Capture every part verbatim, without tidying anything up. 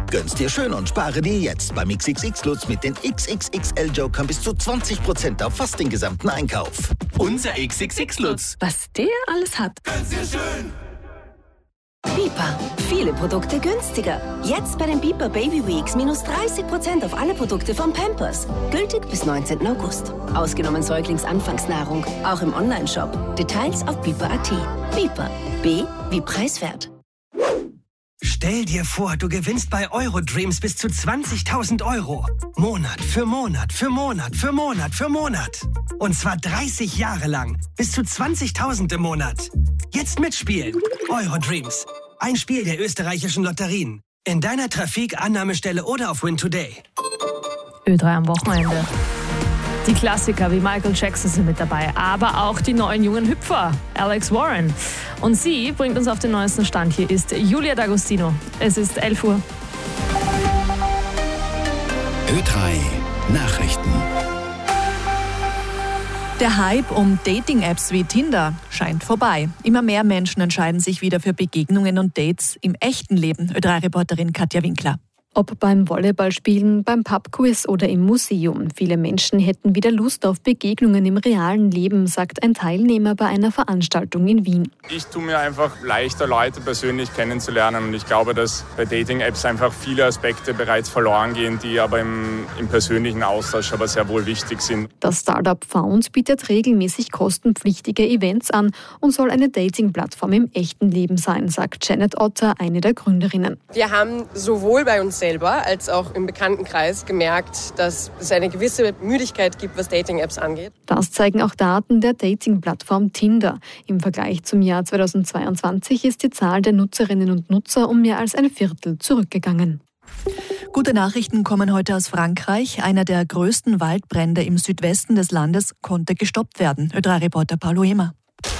Gönn's dir schön und spare dir jetzt beim X X X-Lutz mit den X X X L-Jokern bis zu zwanzig Prozent auf fast den gesamten Einkauf. Unser X X X-Lutz. Was der alles hat. Gönn's dir schön. Biper. Viele Produkte günstiger. Jetzt bei den Biper Baby Weeks minus dreißig Prozent auf alle Produkte von Pampers. Gültig bis neunzehnten August. Ausgenommen Säuglingsanfangsnahrung. Auch im Onlineshop. Details auf biper punkt at. Biper. B wie preiswert. Stell dir vor, du gewinnst bei Eurodreams bis zu zwanzigtausend Euro. Monat für Monat für Monat für Monat für Monat. Und zwar dreißig Jahre lang. Bis zu zwanzigtausend im Monat. Jetzt mitspielen. Eurodreams. Ein Spiel der österreichischen Lotterien. In deiner Trafik, Annahmestelle oder auf Win Today. Ö drei am Wochenende. Die Klassiker wie Michael Jackson sind mit dabei, aber auch die neuen jungen Hüpfer, Alex Warren. Und sie bringt uns auf den neuesten Stand. Hier ist Julia D'Agostino. Es ist elf Uhr. Ö drei Nachrichten. Der Hype um Dating-Apps wie Tinder scheint vorbei. Immer mehr Menschen entscheiden sich wieder für Begegnungen und Dates im echten Leben. Ö drei Reporterin Katja Winkler. Ob beim Volleyballspielen, beim Pubquiz oder im Museum. Viele Menschen hätten wieder Lust auf Begegnungen im realen Leben, sagt ein Teilnehmer bei einer Veranstaltung in Wien. Ich tue mir einfach leichter, Leute persönlich kennenzulernen. Und ich glaube, dass bei Dating-Apps einfach viele Aspekte bereits verloren gehen, die aber im, im persönlichen Austausch aber sehr wohl wichtig sind. Das Startup Found bietet regelmäßig kostenpflichtige Events an und soll eine Dating-Plattform im echten Leben sein, sagt Janet Otter, eine der Gründerinnen. Wir haben sowohl bei uns selber als auch im Bekanntenkreis gemerkt, dass es eine gewisse Müdigkeit gibt, was Dating-Apps angeht. Das zeigen auch Daten der Dating-Plattform Tinder. Im Vergleich zum Jahr zweitausendzweiundzwanzig ist die Zahl der Nutzerinnen und Nutzer um mehr als ein Viertel zurückgegangen. Gute Nachrichten kommen heute aus Frankreich. Einer der größten Waldbrände im Südwesten des Landes konnte gestoppt werden. Ö drei Reporter Paulo Emer.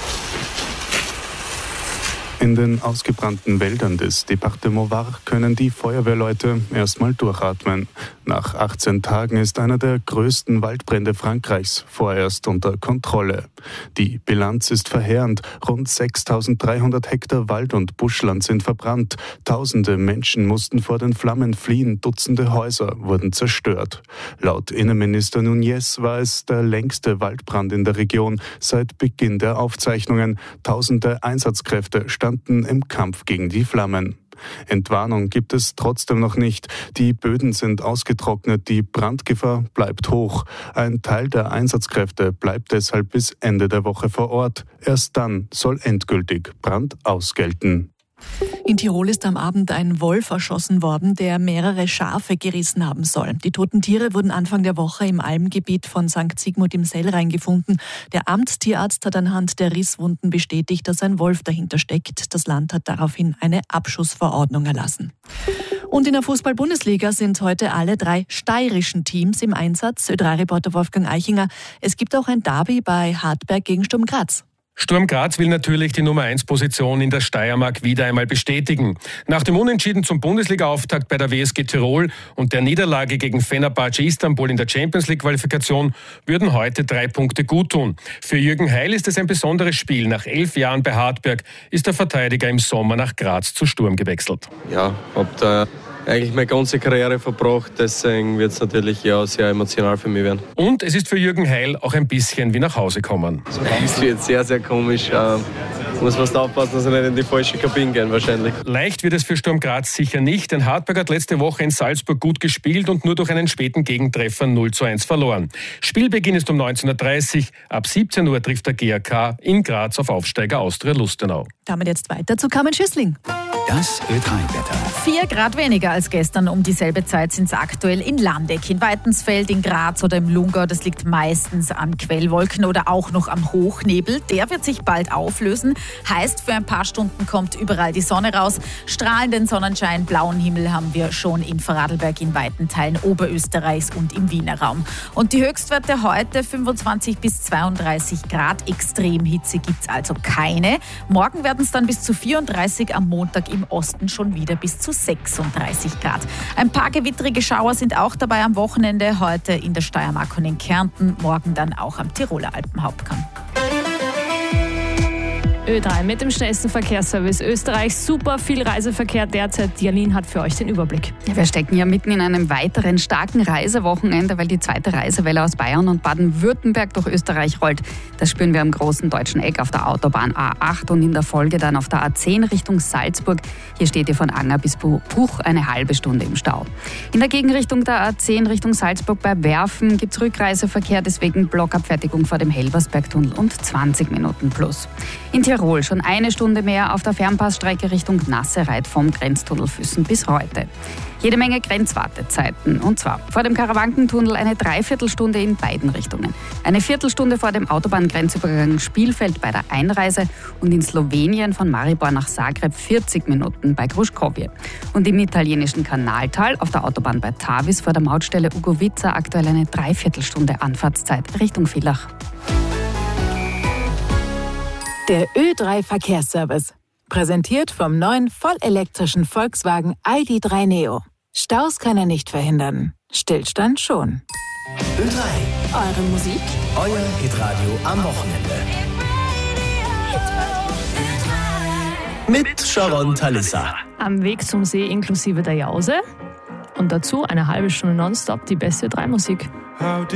In den ausgebrannten Wäldern des Département Var können die Feuerwehrleute erstmal durchatmen. Nach achtzehn Tagen ist einer der größten Waldbrände Frankreichs vorerst unter Kontrolle. Die Bilanz ist verheerend. Rund sechstausenddreihundert Hektar Wald- und Buschland sind verbrannt. Tausende Menschen mussten vor den Flammen fliehen. Dutzende Häuser wurden zerstört. Laut Innenminister Núñez war es der längste Waldbrand in der Region seit Beginn der Aufzeichnungen. Tausende Einsatzkräfte standen im Kampf gegen die Flammen. Entwarnung gibt es trotzdem noch nicht. Die Böden sind ausgetrocknet, die Brandgefahr bleibt hoch. Ein Teil der Einsatzkräfte bleibt deshalb bis Ende der Woche vor Ort. Erst dann soll endgültig Brand ausgelten. In Tirol ist am Abend ein Wolf erschossen worden, der mehrere Schafe gerissen haben soll. Die toten Tiere wurden Anfang der Woche im Almgebiet von Sankt Sigmund im Sellrhein gefunden. Der Amtstierarzt hat anhand der Risswunden bestätigt, dass ein Wolf dahinter steckt. Das Land hat daraufhin eine Abschussverordnung erlassen. Und in der Fußball-Bundesliga sind heute alle drei steirischen Teams im Einsatz. Ö drei Reporter Wolfgang Eichinger. Es gibt auch ein Derby bei Hartberg gegen Sturm Graz. Sturm Graz will natürlich die Nummer eins Position in der Steiermark wieder einmal bestätigen. Nach dem Unentschieden zum Bundesliga-Auftakt bei der W S G Tirol und der Niederlage gegen Fenerbahce Istanbul in der Champions-League-Qualifikation würden heute drei Punkte guttun. Für Jürgen Heil ist es ein besonderes Spiel. Nach elf Jahren bei Hartberg ist der Verteidiger im Sommer nach Graz zu Sturm gewechselt. Ja, hab da eigentlich meine ganze Karriere verbracht, deswegen wird es natürlich ja sehr emotional für mich werden. Und es ist für Jürgen Heil auch ein bisschen wie nach Hause kommen. Es wird sehr, sehr komisch. Ähm, muss man aufpassen, dass wir nicht in die falsche Kabine gehen wahrscheinlich. Leicht wird es für Sturm Graz sicher nicht, denn Hartberg hat letzte Woche in Salzburg gut gespielt und nur durch einen späten Gegentreffer null zu eins verloren. Spielbeginn ist um neunzehn Uhr dreißig. Ab siebzehn Uhr trifft der G A K in Graz auf Aufsteiger Austria Lustenau. Damit jetzt weiter zu Carmen Schüssling. Das Ö drei Wetter. Vier Grad weniger als gestern um dieselbe Zeit sind es aktuell in Landeck, in Weitensfeld, in Graz oder im Lungau. Das liegt meistens an Quellwolken oder auch noch am Hochnebel. Der wird sich bald auflösen. Heißt, für ein paar Stunden kommt überall die Sonne raus. Strahlenden Sonnenschein, blauen Himmel haben wir schon in Vorarlberg, in weiten Teilen Oberösterreichs und im Wiener Raum. Und die Höchstwerte heute fünfundzwanzig bis zweiunddreißig Grad. Extremhitze gibt es also keine. Morgen werden es dann bis zu vierunddreißig, am Montag im Osten schon wieder bis zu sechsunddreißig Grad. Ein paar gewittrige Schauer sind auch dabei am Wochenende. Heute in der Steiermark und in Kärnten, morgen dann auch am Tiroler Alpenhauptkamm. Ö drei mit dem schnellsten Verkehrsservice Österreichs. Super viel Reiseverkehr derzeit. Die Janine hat für euch den Überblick. Ja, wir stecken ja mitten in einem weiteren starken Reisewochenende, weil die zweite Reisewelle aus Bayern und Baden-Württemberg durch Österreich rollt. Das spüren wir am großen deutschen Eck auf der Autobahn A acht und in der Folge dann auf der A zehn Richtung Salzburg. Hier steht ihr von Anger bis Bruch eine halbe Stunde im Stau. In der Gegenrichtung der A zehn Richtung Salzburg bei Werfen gibt es Rückreiseverkehr, deswegen Blockabfertigung vor dem Helbersbergtunnel und zwanzig Minuten plus. In Tirol schon eine Stunde mehr auf der Fernpassstrecke Richtung Nassereit vom Grenztunnel Füssen bis Reute. Jede Menge Grenzwartezeiten, und zwar vor dem Karawankentunnel eine Dreiviertelstunde in beiden Richtungen, eine Viertelstunde vor dem Autobahngrenzübergang Spielfeld bei der Einreise und in Slowenien von Maribor nach Zagreb vierzig Minuten bei Gruškovje. Und im italienischen Kanaltal auf der Autobahn bei Tavis vor der Mautstelle Ugovica aktuell eine Dreiviertelstunde Anfahrtszeit Richtung Villach. Der Ö drei Verkehrsservice. Präsentiert vom neuen vollelektrischen Volkswagen I D drei Neo. Staus kann er nicht verhindern. Stillstand schon. Ö drei. Eure Musik. Euer Hitradio am Wochenende. Mit Sharon Talissa. Am Weg zum See inklusive der Jause. Und dazu eine halbe Stunde nonstop die beste Ö drei Musik.